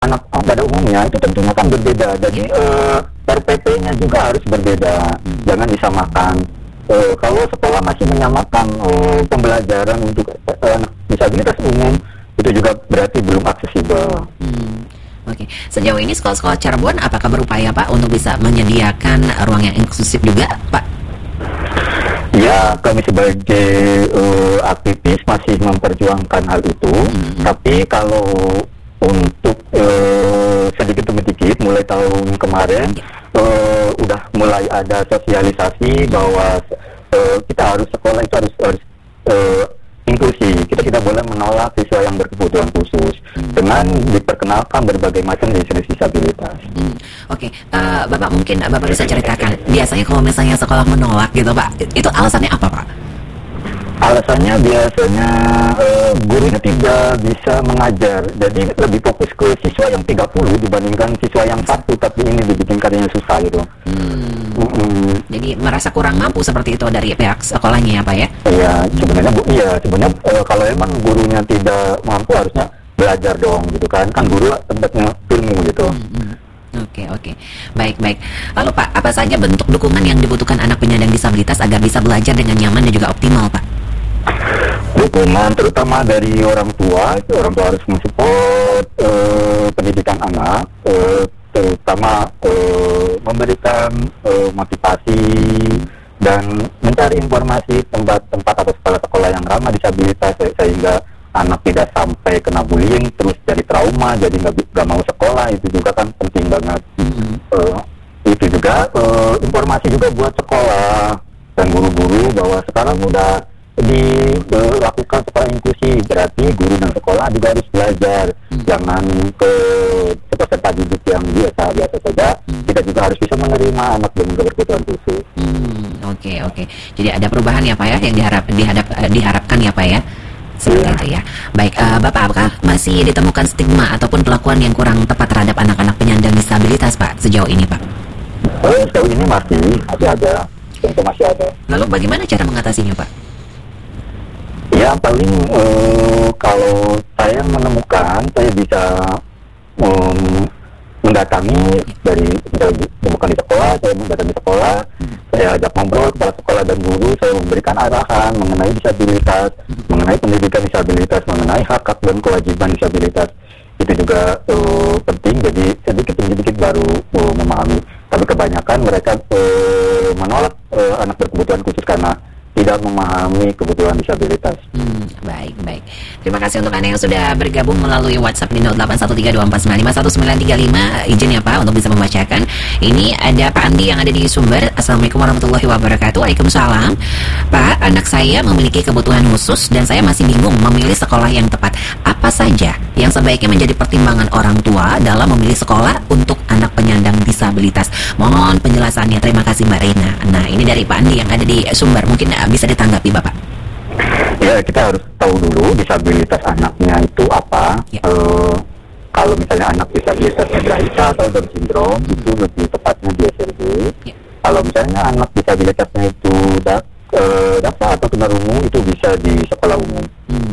anak pada umumnya itu tentunya kan berbeda. Jadi RPP-nya juga harus berbeda. Jangan disamakan. Kalau sekolah masih menyamakan pembelajaran untuk anak disabilitas umum, itu juga berarti belum aksesibel. Oke, sejauh ini sekolah-sekolah Cirebon apakah berupaya Pak untuk bisa menyediakan ruang yang inklusif juga Pak? Ya, kami sebagai aktivis masih memperjuangkan hal itu. Tapi kalau untuk sedikit demi sedikit, mulai tahun kemarin udah mulai ada sosialisasi bahwa kita harus sekolah itu harus inklusi. Kita tidak boleh menolak siswa yang berkebutuhan khusus dengan diperkenalkan berbagai macam jenis disabilitas. Oke, Bapak mungkin Bapak bisa ceritakan biasanya kalau misalnya sekolah menolak gitu Pak, itu alasannya apa Pak? Alasannya biasanya gurunya tidak bisa mengajar, jadi lebih fokus ke siswa yang 30 dibandingkan siswa yang 1, tapi ini dibikin karyanya susah gitu. Jadi merasa kurang mampu seperti itu dari pihak sekolahnya ya Pak ya? Iya, sebenarnya kalau emang gurunya tidak mampu harusnya belajar dong gitu kan guru tempatnya ilmu gitu. Oke. Baik. Lalu Pak, apa saja bentuk dukungan yang dibutuhkan anak penyandang disabilitas agar bisa belajar dengan nyaman dan juga optimal Pak? Dukungan terutama dari orang tua harus mensupport pendidikan anak, terutama memberikan motivasi dan mencari informasi tempat atau sekolah-sekolah yang ramah disabilitas sehingga anak tidak sampai kena bullying terus jadi trauma, jadi nggak mau sekolah. Itu juga kan penting banget. Itu juga informasi juga buat sekolah dan guru-guru bahwa sekarang udah dilakukan sekolah inklusi, berarti guru dan sekolah juga harus belajar. Jangan ke peserta didik yang biasa saja. Kita juga harus bisa menerima anak dengan kebutuhan khusus. Oke. Jadi ada perubahan ya Pak ya yang diharapkan ya Pak ya. Seperti itu ya. Baik, Bapak apakah masih ditemukan stigma ataupun perlakuan yang kurang tepat terhadap anak-anak penyandang disabilitas Pak sejauh ini Pak? Sejauh ini masih ada. Tentu masih ada. Lalu bagaimana cara mengatasinya Pak? Ya paling kalau saya menemukan, saya bisa mendatangi bukan di sekolah, saya mendatangi sekolah, saya ajak ngobrol kepala sekolah dan guru, saya memberikan arahan mengenai disabilitas, mengenai pendidikan disabilitas, mengenai hak dan kewajiban disabilitas. Itu juga penting, jadi sedikit baru memahami. Tapi kebanyakan mereka menolak anak berkebutuhan khusus karena tidak memahami kebutuhan disabilitas. Baik. Terima kasih untuk Anda yang sudah bergabung melalui WhatsApp di 081324951935. Izin ya Pak untuk bisa membacakan. Ini ada Pak Andi yang ada di Sumber. Assalamualaikum warahmatullahi wabarakatuh. Waalaikumsalam. Pak, anak saya memiliki kebutuhan khusus dan saya masih bingung memilih sekolah yang tepat. Apa saja yang sebaiknya menjadi pertimbangan orang tua dalam memilih sekolah untuk anak penyandang disabilitas? Mohon penjelasannya. Terima kasih Mbak Reina. Nah, ini dari Pak Andi yang ada di Sumber. Mungkin bisa ditanggapi Bapak. Ya, kita harus tahu dulu disabilitas anaknya itu apa. Kalau misalnya anak disabilitasnya Graita atau Down syndrome, itu lebih tepatnya di SLB. Kalau misalnya anak disabilitasnya itu DAPA atau tunarungu, itu bisa di sekolah umum.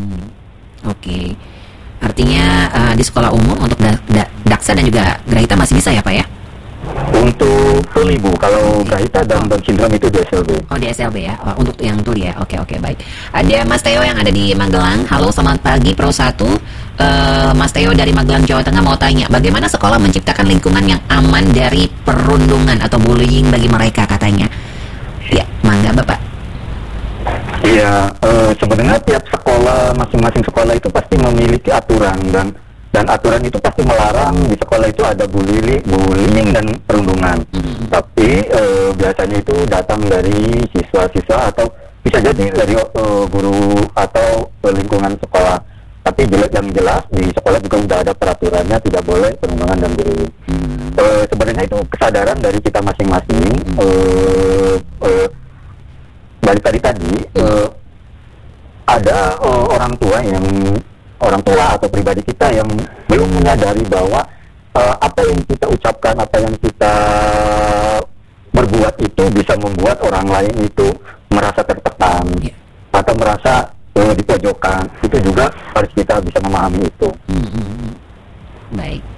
Oke. Artinya di sekolah umum untuk Daksa dan juga Graita masih bisa ya Pak ya? Untuk tuli Bu, kalau Graita dan Down syndrome itu di SLB. Oh di SLB ya, untuk yang tuli ya. Oke baik. Ada Mas Teo yang ada di Magelang. Halo, selamat pagi Pro 1. Mas Teo dari Magelang Jawa Tengah mau tanya, bagaimana sekolah menciptakan lingkungan yang aman dari perundungan atau bullying bagi mereka katanya. Ya, mangga Bapak. Iya, sebenarnya tiap sekolah, masing-masing sekolah itu pasti memiliki aturan dan aturan itu pasti melarang di sekolah itu ada bullying dan perundungan. Tapi biasanya itu datang dari siswa-siswa atau bisa jadi dari guru atau lingkungan sekolah. Tapi yang jelas di sekolah juga sudah ada peraturannya, tidak boleh perundungan dan bullying. Sebenarnya itu kesadaran dari kita masing-masing. Balik tadi ada orang tua atau pribadi kita yang belum menyadari bahwa apa yang kita ucapkan, apa yang kita berbuat itu bisa membuat orang lain itu merasa tertekan atau merasa di pojokan. Itu juga harus kita bisa memahami itu. Baik.